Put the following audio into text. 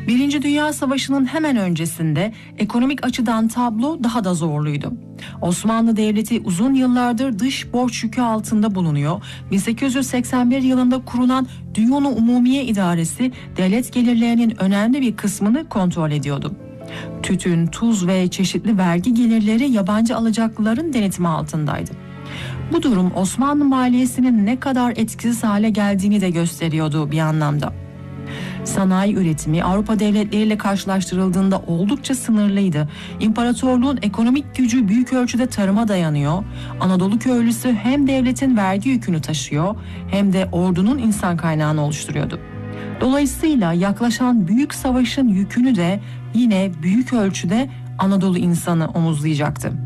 Birinci Dünya Savaşı'nın hemen öncesinde ekonomik açıdan tablo daha da zorluydu. Osmanlı Devleti uzun yıllardır dış borç yükü altında bulunuyor. 1881 yılında kurulan Diyun-u Umumiye İdaresi devlet gelirlerinin önemli bir kısmını kontrol ediyordu. Tütün, tuz ve çeşitli vergi gelirleri yabancı alacaklıların denetimi altındaydı. Bu durum Osmanlı maliyesinin ne kadar etkisiz hale geldiğini de gösteriyordu bir anlamda. Sanayi üretimi Avrupa devletleriyle karşılaştırıldığında oldukça sınırlıydı. İmparatorluğun ekonomik gücü büyük ölçüde tarıma dayanıyor. Anadolu köylüsü hem devletin vergi yükünü taşıyor hem de ordunun insan kaynağını oluşturuyordu. Dolayısıyla yaklaşan büyük savaşın yükünü de yine büyük ölçüde Anadolu insanı omuzlayacaktı.